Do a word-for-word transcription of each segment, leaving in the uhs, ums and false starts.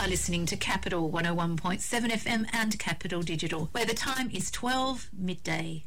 are listening to Capital one oh one point seven F M and Capital Digital, where the time is twelve midday.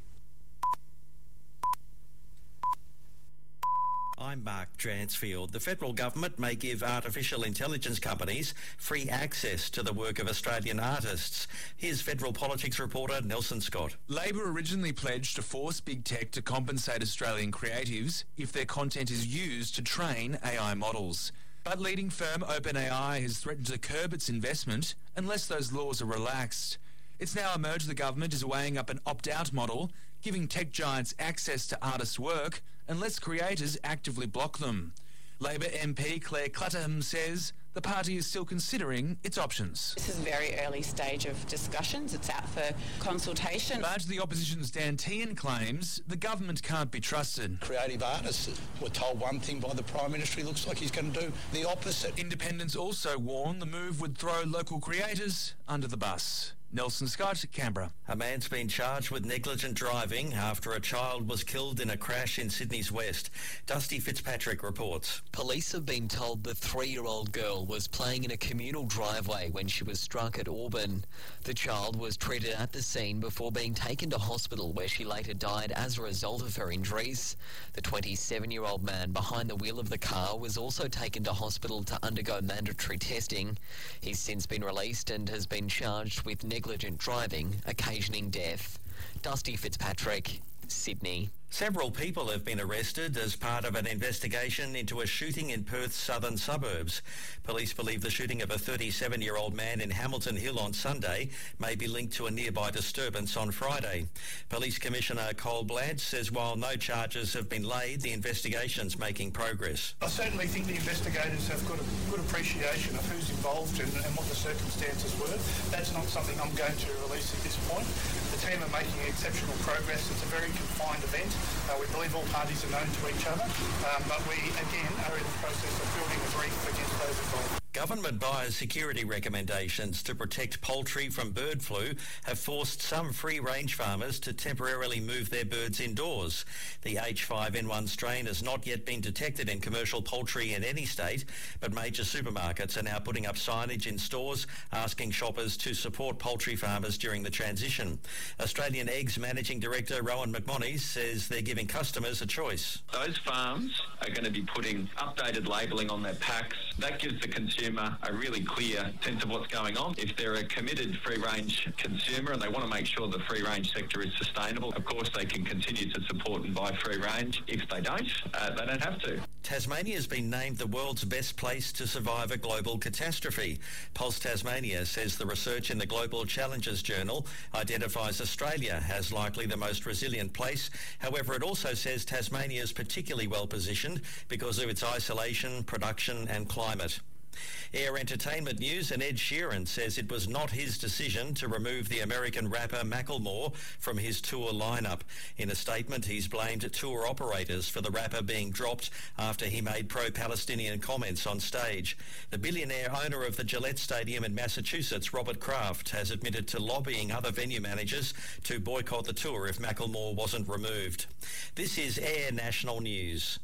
I'm Mark Dransfield. The federal government may give artificial intelligence companies free access to the work of Australian artists. Here's federal politics reporter Nelson Scott. Labor originally pledged to force big tech to compensate Australian creatives if their content is used to train A I models. But leading firm OpenAI has threatened to curb its investment unless those laws are relaxed. It's now emerged the government is weighing up an opt-out model, giving tech giants access to artists' work unless creators actively block them. Labor M P Claire Clutterham says the party is still considering its options. This is a very early stage of discussions. It's out for consultation. But the opposition's Dan Tehan claims the government can't be trusted. Creative artists were told one thing by the Prime Minister. He looks like he's going to do the opposite. Independents also warn the move would throw local creators under the bus. Nelson Scott, Canberra. A man's been charged with negligent driving after a child was killed in a crash in Sydney's West. Dusty Fitzpatrick reports. Police have been told the three-year-old girl was playing in a communal driveway when she was struck at Auburn. The child was treated at the scene before being taken to hospital, where she later died as a result of her injuries. The twenty-seven-year-old man behind the wheel of the car was also taken to hospital to undergo mandatory testing. He's since been released and has been charged with negligent driving, occasioning death. Dusty Fitzpatrick, Sydney. Several people have been arrested as part of an investigation into a shooting in Perth's southern suburbs. Police believe the shooting of a thirty-seven-year-old man in Hamilton Hill on Sunday may be linked to a nearby disturbance on Friday. Police Commissioner Cole Blanche says while no charges have been laid, the investigation's making progress. I certainly think the investigators have got a good appreciation of who's involved and, and what the circumstances were. That's not something I'm going to release at this point. The team are making exceptional progress. It's a very confined event. Uh, we believe all parties are known to each other, um, but we, again, are in the process of building a brief against those involved. Government biosecurity recommendations to protect poultry from bird flu have forced some free-range farmers to temporarily move their birds indoors. The H five N one strain has not yet been detected in commercial poultry in any state, but major supermarkets are now putting up signage in stores asking shoppers to support poultry farmers during the transition. Australian Eggs Managing Director Rowan McMonnies says they're giving customers a choice. Those farms are going to be putting updated labelling on their packs. That gives the consumer a really clear sense of what's going on. If they're a committed free-range consumer and they want to make sure the free-range sector is sustainable, of course they can continue to support and buy free-range. If they don't, uh, they don't have to. Tasmania has been named the world's best place to survive a global catastrophe. Pulse Tasmania says the research in the Global Challenges Journal identifies Australia as likely the most resilient place. However, it also says Tasmania is particularly well positioned because of its isolation, production and climate. Air entertainment news, and Ed Sheeran says it was not his decision to remove the American rapper Macklemore from his tour lineup. In a statement, he's blamed tour operators for the rapper being dropped after he made pro-Palestinian comments on stage. The billionaire owner of the Gillette Stadium in Massachusetts, Robert Kraft, has admitted to lobbying other venue managers to boycott the tour if Macklemore wasn't removed. This is Air National News.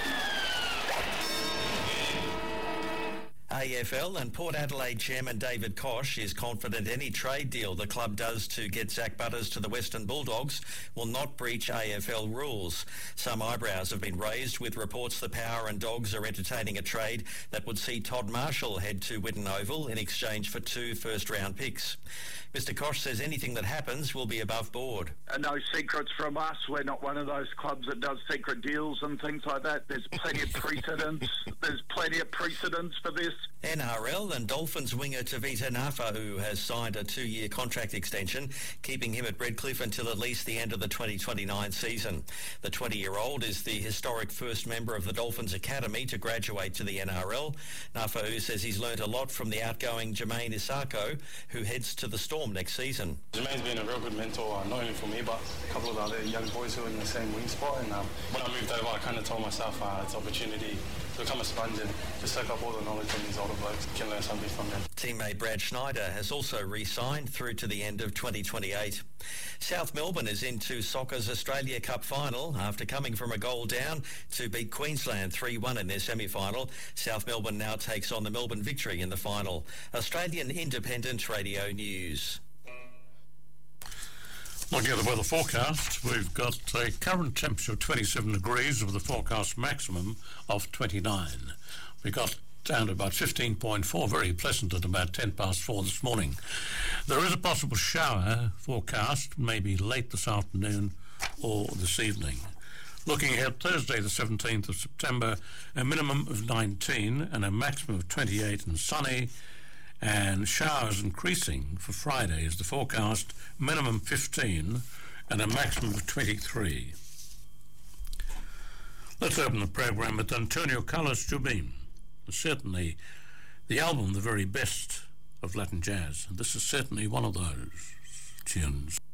A F L and Port Adelaide chairman David Koch is confident any trade deal the club does to get Zach Butters to the Western Bulldogs will not breach A F L rules. Some eyebrows have been raised with reports the Power and Dogs are entertaining a trade that would see Todd Marshall head to Whitten Oval in exchange for two first-round picks. Mister Koch says anything that happens will be above board. Uh, no secrets from us. We're not one of those clubs that does secret deals and things like that. There's plenty of precedents. There's plenty of precedents for this. N R L and Dolphins winger Tavita Nafa'u has signed a two-year contract extension, keeping him at Redcliffe until at least the end of the twenty twenty-nine season. The twenty-year-old is the historic first member of the Dolphins Academy to graduate to the N R L. Nafa'u says he's learnt a lot from the outgoing Jermaine Isako, who heads to the Storm next season. Jermaine's been a real good mentor, not only for me, but a couple of other young boys who are in the same wing spot. And um, when I moved over, I kind of told myself uh, it's an opportunity become a sponge and just soak up all the knowledge from these older blokes. Can learn something from them. Teammate Brad Schneider has also re-signed through to the end of twenty twenty-eight. South Melbourne is into soccer's Australia Cup final after coming from a goal down to beat Queensland three one in their semi-final. South Melbourne now takes on the Melbourne Victory in the final. Australian Independent Radio News. Looking at the weather forecast, we've got a current temperature of twenty-seven degrees with a forecast maximum of twenty-nine. We got down to about fifteen point four, very pleasant at about ten past four this morning. There is a possible shower forecast, maybe late this afternoon or this evening. Looking ahead, Thursday the seventeenth of September, a minimum of nineteen and a maximum of twenty-eight and sunny, and showers increasing for Friday is the forecast, minimum fifteen and a maximum of twenty-three. Let's open the program with Antonio Carlos Jobim. Certainly the album, the very best of Latin jazz, and this is certainly one of those tunes.